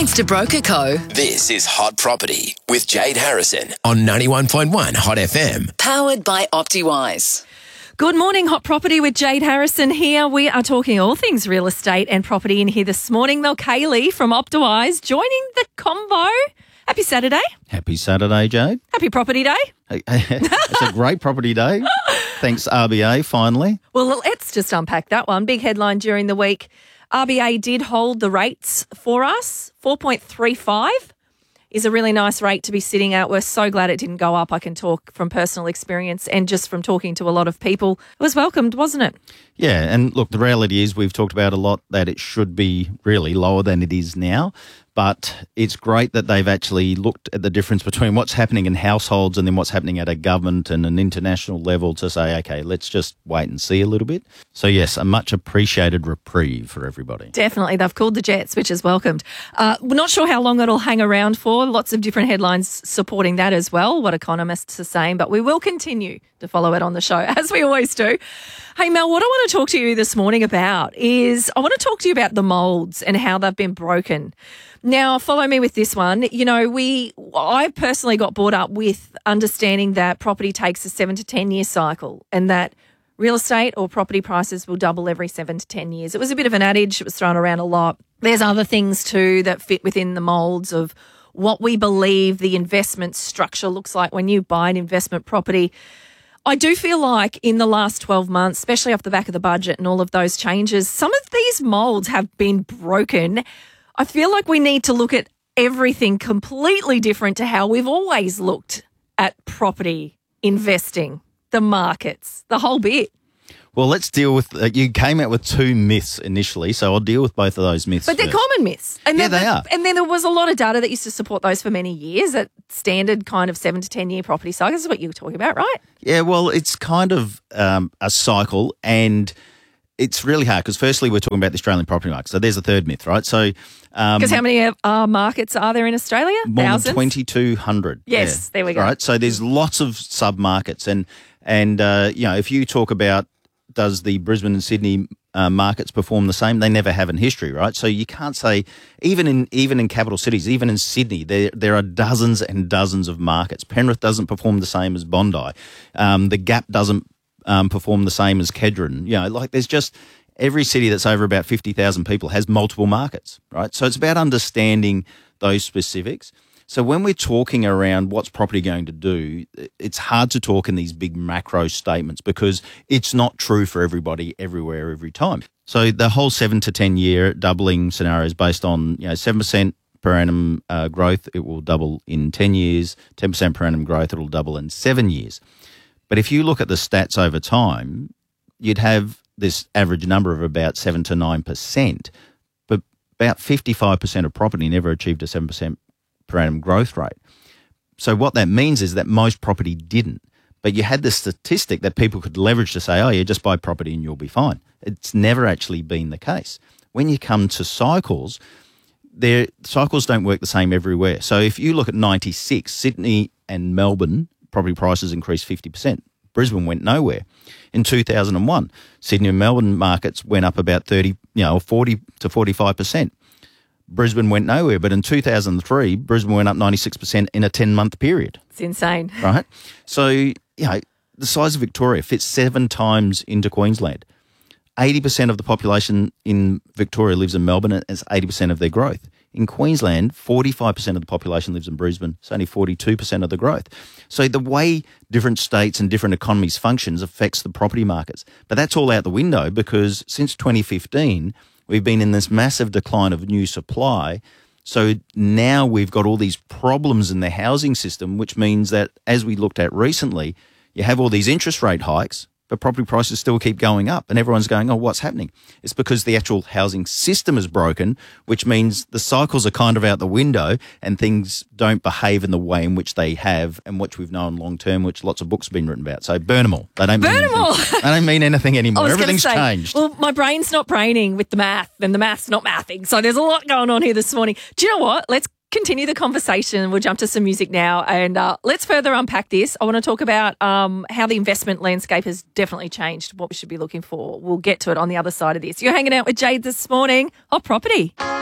Thanks to Broker Co. This is Hot Property with Jade Harrison on 91.1 Hot FM. Powered by Optiwise. Good morning, Hot Property with Jade Harrison here. We are talking all things real estate and property in here this morning. Mel Kaylee from Optiwise joining the convo. Happy Saturday. Happy Saturday, Jade. Happy Property Day. It's a great property day. Thanks, RBA, finally. Well, let's just unpack that one. Big headline during the week. RBA did hold the rates for us. 4.35 is a really nice rate to be sitting at. We're so glad it didn't go up. I can talk from personal experience and just from talking to a lot of people. It was welcomed, wasn't it? Yeah, and look, the reality is we've talked about a lot that it should be really lower than it is now. But it's great that they've actually looked at the difference between what's happening in households and then what's happening at a government and an international level to say, okay, let's just wait and see a little bit. So, yes, a much appreciated reprieve for everybody. Definitely. They've called the Jets, which is welcomed. We're not sure how long it'll hang around for. Lots of different headlines supporting that as well, what economists are saying. But we will continue to follow it on the show, as we always do. Hey, Mel, what I want to talk to you this morning about is I want to talk to you about the moulds and how they've been broken. Now, follow me with this one. You know, I personally got brought up with understanding that property takes a 7 to 10 year cycle and that real estate or property prices will double every 7 to 10 years. It was a bit of an adage. It was thrown around a lot. There's other things too that fit within the moulds of what we believe the investment structure looks like when you buy an investment property. I do feel like in the last 12 months, especially off the back of the budget and all of those changes, some of these moulds have been broken. I feel like we need to look at everything completely different to how we've always looked at property, investing, the markets, the whole bit. Well, let's deal with you came out with two myths initially, so I'll deal with both of those myths. But they're common myths. And yeah, they are. And then there was a lot of data that used to support those for many years, that standard kind of 7 to 10 year property cycle. This is what you were talking about, right? Yeah, well, it's kind of a cycle, and it's really hard because firstly we're talking about the Australian property market. So there's a third myth, right? So because how many markets are there in Australia? More Thousands? than 2,200. Yes, there we go. Right. So there's lots of sub-markets. And you know, if you talk about does the Brisbane and Sydney markets perform the same, they never have in history, right? So you can't say, even in capital cities, even in Sydney, there are dozens and dozens of markets. Penrith doesn't perform the same as Bondi. The Gap doesn't perform the same as Kedron. You know, like there's just every city that's over about 50,000 people has multiple markets, right? So it's about understanding those specifics. So when we're talking around what's property going to do, it's hard to talk in these big macro statements because it's not true for everybody, everywhere, every time. So the whole 7 to 10 year doubling scenario is based on 7% per annum growth. It will double in 10 years. 10% per annum growth. It will double in 7 years. But if you look at the stats over time, you'd have this average number of about 7 to 9%, but about 55% of property never achieved a 7% per annum growth rate. So what that means is that most property didn't. But you had this statistic that people could leverage to say, oh, yeah, just buy property and you'll be fine. It's never actually been the case. When you come to cycles, cycles don't work the same everywhere. So if you look at 96, Sydney and Melbourne, property prices increased 50%. Brisbane went nowhere. In 2001, Sydney and Melbourne markets went up about 40 to 45%. Brisbane went nowhere, but in 2003, Brisbane went up 96% in a 10-month period. It's insane. Right? So, the size of Victoria fits 7 times into Queensland. 80% of the population in Victoria lives in Melbourne and it's 80% of their growth. In Queensland, 45% of the population lives in Brisbane. It's only 42% of the growth. So the way different states and different economies functions affects the property markets. But that's all out the window because since 2015, we've been in this massive decline of new supply. So now we've got all these problems in the housing system, which means that, as we looked at recently, you have all these interest rate hikes, but property prices still keep going up. And everyone's going, oh, what's happening? It's because the actual housing system is broken, which means the cycles are kind of out the window and things don't behave in the way in which they have and which we've known long term, which lots of books have been written about. So burn them all. They don't mean anything anymore. Everything's changed. Well, my brain's not braining with the math and the math's not mathing. So there's a lot going on here this morning. Do you know what? Let's continue the conversation. We'll jump to some music now and let's further unpack this. I want to talk about how the investment landscape has definitely changed, what we should be looking for. We'll get to it on the other side of this. You're hanging out with Jade this morning. Hot Property.